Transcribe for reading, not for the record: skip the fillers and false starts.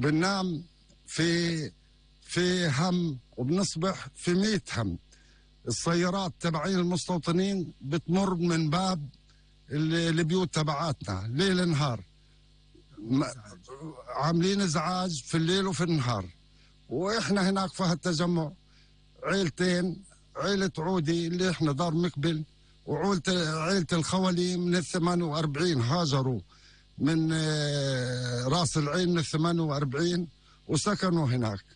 بننام في هم وبنصبح في 100 هم. السيارات تبعين المستوطنين بتمر من باب البيوت تبعاتنا ليل نهار، عاملين ازعاج في الليل وفي النهار. واحنا هناك في هالتجمع عيلتين، عيلة عودي اللي احنا دار مقبل، وعيلة الخولي من 48 هاجروا من راس العين من 48 وسكنوا هناك.